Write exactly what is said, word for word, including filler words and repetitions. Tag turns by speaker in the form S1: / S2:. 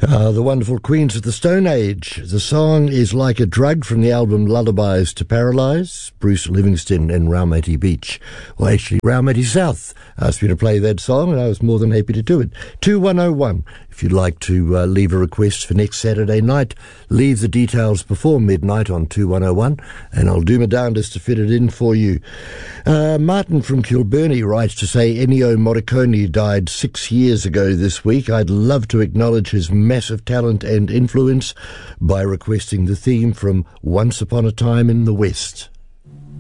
S1: Uh, the wonderful Queens of the Stone Age. The song is Like a Drug from the album Lullabies to Paralyze. Bruce Livingston and Raumati Beach. Well, actually, Raumati South asked me to play that song, and I was more than happy to do it. two one oh one. If you'd like to uh, leave a request for next Saturday night, leave the details before midnight on two one oh one, and I'll do my darndest to fit it in for you. Uh, Martin from Kilburnie writes to say Ennio Morricone died six years ago this week. I'd love to acknowledge his massive talent and influence by requesting the theme from Once Upon a Time in the West.